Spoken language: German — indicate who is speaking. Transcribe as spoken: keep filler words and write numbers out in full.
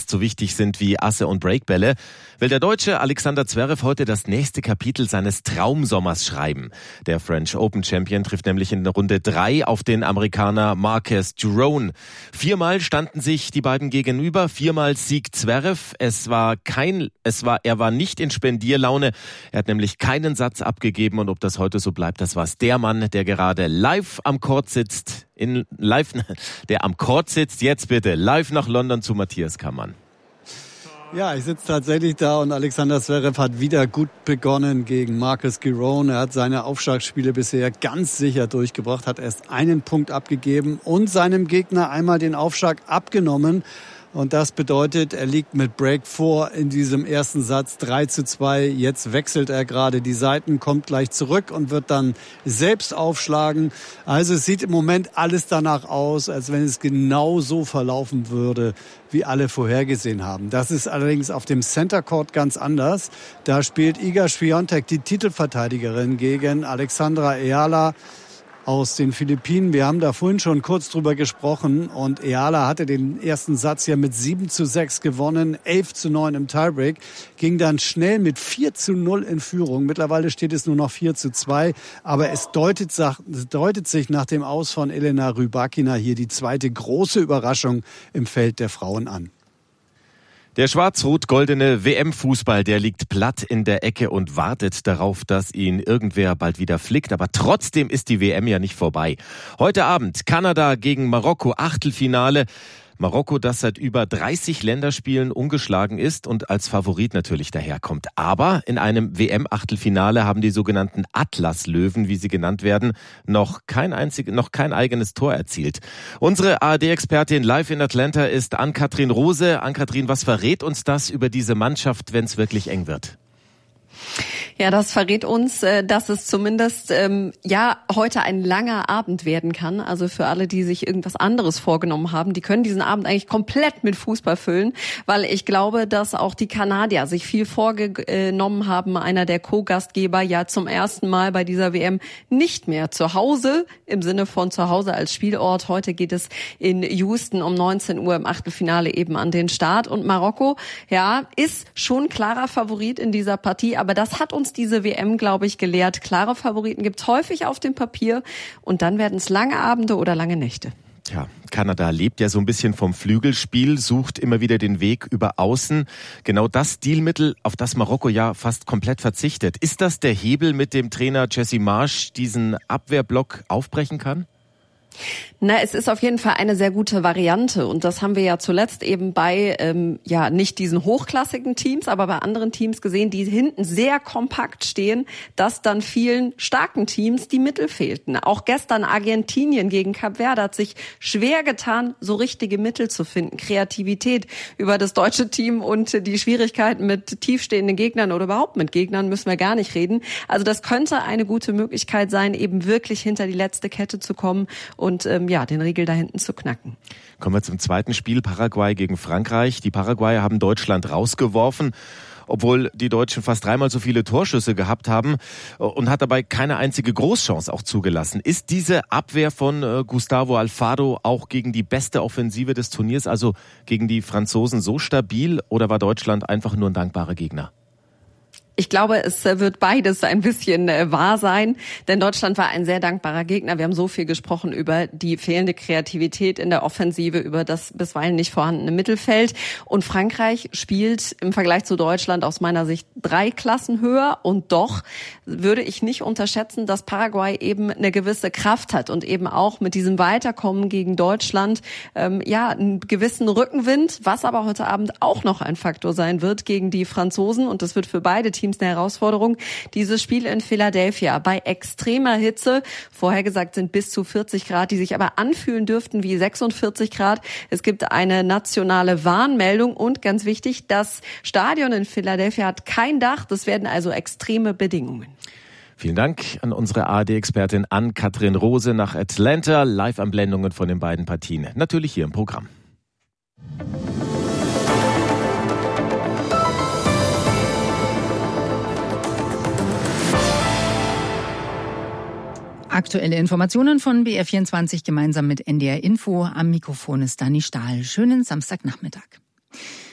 Speaker 1: fast so wichtig sind wie Asse und Breakbälle, will der Deutsche Alexander Zverev heute das nächste Kapitel seines Traumsommers schreiben. Der French Open Champion trifft nämlich in Runde drei auf den Amerikaner Marques Giron. Viermal standen sich die beiden gegenüber, viermal siegt Zverev. Es war kein, es war, er war nicht in Spendierlaune. Er hat nämlich keinen Satz abgegeben und ob das heute so bleibt, das war's. Der Mann, der gerade live am Court sitzt, in live, der am Court sitzt, jetzt bitte live nach London zu Matthias Kammann.
Speaker 2: Ja, ich sitze tatsächlich da und Alexander Zverev hat wieder gut begonnen gegen Marques Giron. Er hat seine Aufschlagspiele bisher ganz sicher durchgebracht, hat erst einen Punkt abgegeben und seinem Gegner einmal den Aufschlag abgenommen. Und das bedeutet, er liegt mit Break vor in diesem ersten Satz drei zu zwei. Jetzt wechselt er gerade die Seiten, kommt gleich zurück und wird dann selbst aufschlagen. Also es sieht im Moment alles danach aus, als wenn es genau so verlaufen würde, wie alle vorhergesehen haben. Das ist allerdings auf dem Center Court ganz anders. Da spielt Iga Swiatek, die Titelverteidigerin, gegen Alexandra Ayala aus den Philippinen. Wir haben da vorhin schon kurz drüber gesprochen und Ayala hatte den ersten Satz ja mit sieben zu sechs gewonnen, elf zu neun im Tiebreak, ging dann schnell mit vier zu null in Führung. Mittlerweile steht es nur noch vier zu zwei, aber es deutet, deutet sich nach dem Aus von Elena Rybakina hier die zweite große Überraschung im Feld der Frauen an.
Speaker 1: Der schwarz-rot-goldene W M-Fußball, der liegt platt in der Ecke und wartet darauf, dass ihn irgendwer bald wieder flickt. Aber trotzdem ist die W M ja nicht vorbei. Heute Abend Kanada gegen Marokko, Achtelfinale. Marokko, das seit über dreißig Länderspielen ungeschlagen ist und als Favorit natürlich daherkommt. Aber in einem W M-Achtelfinale haben die sogenannten Atlas-Löwen, wie sie genannt werden, noch kein einzig, noch kein eigenes Tor erzielt. Unsere A R D-Expertin live in Atlanta ist Ann-Kathrin Rose. Ann-Kathrin, was verrät uns das über diese Mannschaft, wenn es wirklich eng wird?
Speaker 3: Ja, das verrät uns, dass es zumindest ähm, ja heute ein langer Abend werden kann. Also für alle, die sich irgendwas anderes vorgenommen haben, die können diesen Abend eigentlich komplett mit Fußball füllen, weil ich glaube, dass auch die Kanadier sich viel vorgenommen haben. Einer der Co-Gastgeber ja zum ersten Mal bei dieser W M nicht mehr zu Hause, im Sinne von zu Hause als Spielort. Heute geht es in Houston um neunzehn Uhr im Achtelfinale eben an den Start. Und Marokko, ja, ist schon klarer Favorit in dieser Partie, aber das hat uns diese W M, glaube ich, gelehrt. Klare Favoriten gibt's häufig auf dem Papier und dann werden es lange Abende oder lange Nächte.
Speaker 1: Ja, Kanada lebt ja so ein bisschen vom Flügelspiel, sucht immer wieder den Weg über Außen. Genau das Stilmittel, auf das Marokko ja fast komplett verzichtet. Ist das der Hebel, mit dem Trainer Jesse Marsch diesen Abwehrblock aufbrechen kann?
Speaker 3: Na, es ist auf jeden Fall eine sehr gute Variante und das haben wir ja zuletzt eben bei, ähm, ja, nicht diesen hochklassigen Teams, aber bei anderen Teams gesehen, die hinten sehr kompakt stehen, dass dann vielen starken Teams die Mittel fehlten. Auch gestern Argentinien gegen Kap Verde hat sich schwer getan, so richtige Mittel zu finden. Kreativität über das deutsche Team und die Schwierigkeiten mit tiefstehenden Gegnern oder überhaupt mit Gegnern müssen wir gar nicht reden. Also das könnte eine gute Möglichkeit sein, eben wirklich hinter die letzte Kette zu kommen und ähm, ja, den Riegel da hinten zu knacken.
Speaker 1: Kommen wir zum zweiten Spiel, Paraguay gegen Frankreich. Die Paraguayer haben Deutschland rausgeworfen, obwohl die Deutschen fast dreimal so viele Torschüsse gehabt haben und hat dabei keine einzige Großchance auch zugelassen. Ist diese Abwehr von äh, Gustavo Alfaro auch gegen die beste Offensive des Turniers, also gegen die Franzosen, so stabil oder war Deutschland einfach nur ein dankbarer Gegner?
Speaker 3: Ich glaube, es wird beides ein bisschen wahr sein, denn Deutschland war ein sehr dankbarer Gegner. Wir haben so viel gesprochen über die fehlende Kreativität in der Offensive, über das bisweilen nicht vorhandene Mittelfeld. Und Frankreich spielt im Vergleich zu Deutschland aus meiner Sicht drei Klassen höher. Und doch würde ich nicht unterschätzen, dass Paraguay eben eine gewisse Kraft hat und eben auch mit diesem Weiterkommen gegen Deutschland ähm, ja einen gewissen Rückenwind, was aber heute Abend auch noch ein Faktor sein wird gegen die Franzosen. Und das wird für beide Teams eine Herausforderung. Dieses Spiel in Philadelphia bei extremer Hitze, vorhergesagt sind bis zu vierzig Grad, die sich aber anfühlen dürften wie sechsundvierzig Grad. Es gibt eine nationale Warnmeldung und ganz wichtig, das Stadion in Philadelphia hat kein Dach. Das werden also extreme Bedingungen.
Speaker 1: Vielen Dank an unsere A R D-Expertin Ann-Kathrin Rose nach Atlanta. Live-Anblendungen von den beiden Partien. Natürlich hier im Programm.
Speaker 4: Aktuelle Informationen von B R vierundzwanzig gemeinsam mit N D R Info. Am Mikrofon ist Dani Stahl. Schönen Samstagnachmittag.